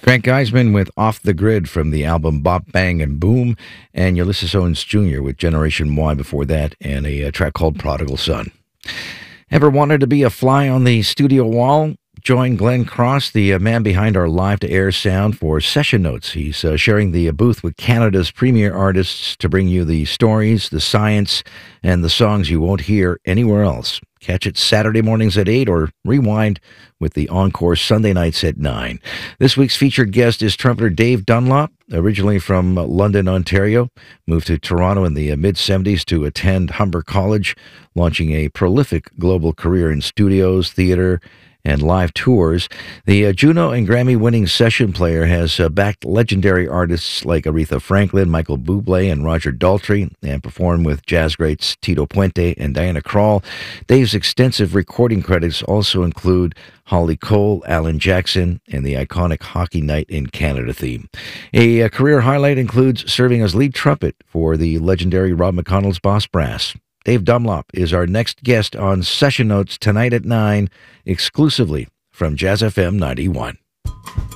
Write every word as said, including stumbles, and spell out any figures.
Grant Geisman with Off the Grid from the album Bop Bang and Boom, and Ulysses Owens Junior with Generation Y before that, and a, a track called Prodigal Son. Ever wanted to be a fly on the studio wall? Join Glenn Cross, the uh, man behind our live-to-air sound, for Session Notes. He's uh, sharing the uh, booth with Canada's premier artists to bring you the stories, the science, and the songs you won't hear anywhere else. Catch it Saturday mornings at eight or rewind with the encore Sunday nights at nine. This week's featured guest is trumpeter Dave Dunlop, originally from London, Ontario, moved to Toronto in the mid-seventies to attend Humber College, launching a prolific global career in studios, theater, and live tours. The uh, Juno and Grammy-winning session player has uh, backed legendary artists like Aretha Franklin, Michael Bublé, and Roger Daltrey, and performed with jazz greats Tito Puente and Diana Krall. Dave's extensive recording credits also include Holly Cole, Alan Jackson, and the iconic Hockey Night in Canada theme. A, a career highlight includes serving as lead trumpet for the legendary Rob McConnell's Boss Brass. Dave Dunlop is our next guest on Session Notes tonight at nine, exclusively from Jazz F M ninety-one.